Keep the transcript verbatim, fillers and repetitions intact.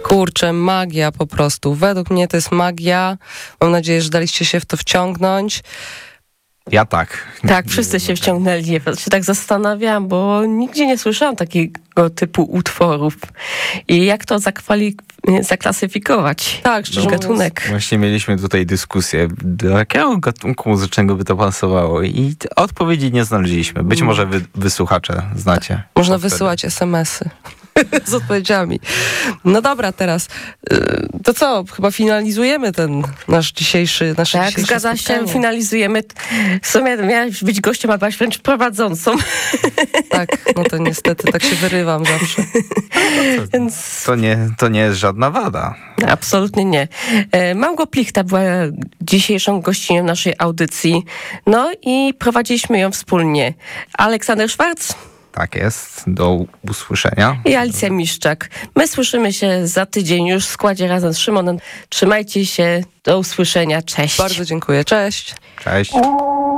Kurczę, magia po prostu. Według mnie to jest magia. Mam nadzieję, że daliście się w to wciągnąć. Ja tak. Tak, wszyscy się wciągnęli. Ja się tak zastanawiam, bo nigdzie nie słyszałam takiego typu utworów. I jak to zakwali- zaklasyfikować? Tak, szczerze mówiąc. Gatunek. Właśnie mieliśmy tutaj dyskusję, do jakiego gatunku muzycznego by to pasowało i t- odpowiedzi nie znaleźliśmy. Być może wy, wy słuchacze znacie. Można To wtedy. wysyłać es em esy z odpowiedziami. No dobra, teraz y, to co? Chyba finalizujemy ten nasz dzisiejszy nasze Tak, dzisiejsze zgadza się, spotkanie. finalizujemy. W sumie miałaś być gościem, a byłaś wręcz prowadzącą. Tak, no to niestety tak się wyrywam zawsze. Więc To nie, to nie jest żadna wada. absolutnie nie. E, Małgo Plichta była dzisiejszą gościnią naszej audycji. No i prowadziliśmy ją wspólnie. Aleksander Szwarc Tak jest. Do usłyszenia. i Alicja Miszczak. My słyszymy się za tydzień już w składzie razem z Szymonem. Trzymajcie się. Do usłyszenia. Cześć. Bardzo dziękuję. Cześć. Cześć.